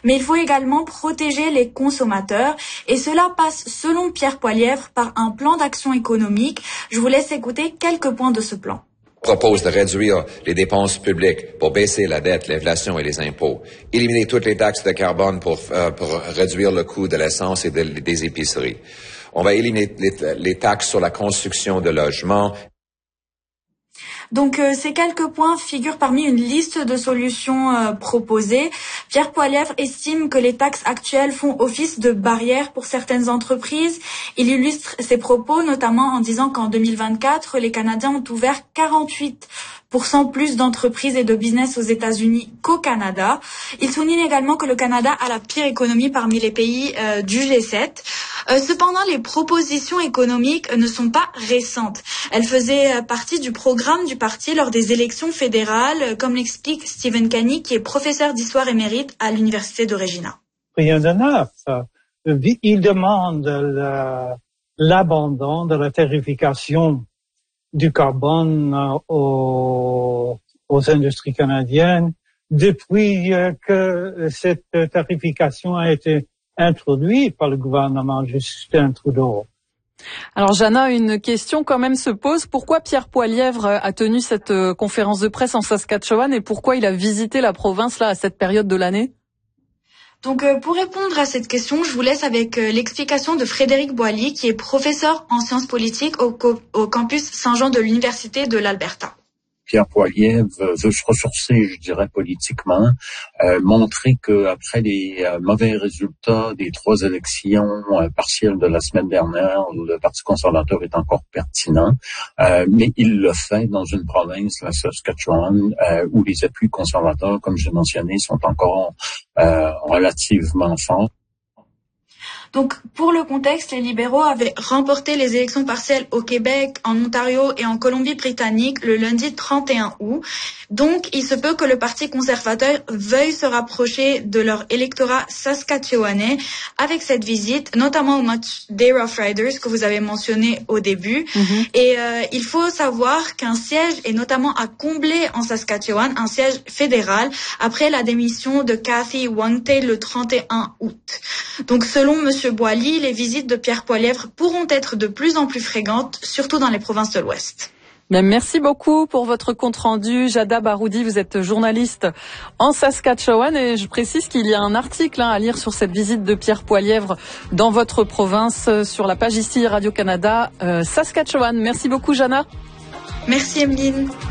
mais il faut également protéger les consommateurs et cela passe, selon Pierre Poilievre, par un plan d'action économique. Je vous laisse écouter quelques points de ce plan. Propose de réduire les dépenses publiques pour baisser la dette, l'inflation et les impôts. Éliminer toutes les taxes de carbone pour réduire le coût de l'essence et des épiceries. On va éliminer les taxes sur la construction de logements. Donc ces quelques points figurent parmi une liste de solutions proposées. Pierre Poilievre estime que les taxes actuelles font office de barrière pour certaines entreprises. Il illustre ses propos notamment en disant qu'en 2024, les Canadiens ont ouvert 48% plus d'entreprises et de business aux États-Unis qu'au Canada. Il souligne également que le Canada a la pire économie parmi les pays du G7. Cependant, les propositions économiques ne sont pas récentes. Elles faisaient partie du programme du parti lors des élections fédérales, comme l'explique Stephen Kenney, qui est professeur d'histoire émérite à l'Université de Regina. Rien de neuf. Il demande l'abandon de la tarification du carbone aux industries canadiennes depuis que cette tarification a été introduite par le gouvernement Justin Trudeau. Alors Jana, une question quand même se pose. Pourquoi Pierre Poilievre a tenu cette conférence de presse en Saskatchewan et pourquoi il a visité la province là à cette période de l'année? Donc pour répondre à cette question, je vous laisse avec l'explication de Frédéric Boilly, qui est professeur en sciences politiques au campus Saint-Jean de l'Université de l'Alberta. Pierre Poilievre veut se ressourcer, je dirais, politiquement, montrer qu'après les mauvais résultats des 3 élections partielles de la semaine dernière, le Parti conservateur est encore pertinent, mais il le fait dans une province, la Saskatchewan, où les appuis conservateurs, comme j'ai mentionné, sont encore relativement forts. Donc, pour le contexte, les libéraux avaient remporté les élections partielles au Québec, en Ontario et en Colombie-Britannique le lundi 31 août. Donc, il se peut que le Parti conservateur veuille se rapprocher de leur électorat saskatchewanais avec cette visite, notamment au match des Rough Riders que vous avez mentionné au début. Et il faut savoir qu'un siège est notamment à combler en Saskatchewan, un siège fédéral, après la démission de Cathy Wangte le 31 août. Donc, selon M. Boilly, les visites de Pierre Poilievre pourront être de plus en plus fréquentes, surtout dans les provinces de l'Ouest. Merci beaucoup pour votre compte-rendu. Jada Baroudi, vous êtes journaliste en Saskatchewan et je précise qu'il y a un article à lire sur cette visite de Pierre Poilievre dans votre province sur la page ici Radio-Canada Saskatchewan. Merci beaucoup, Jana. Merci, Emeline.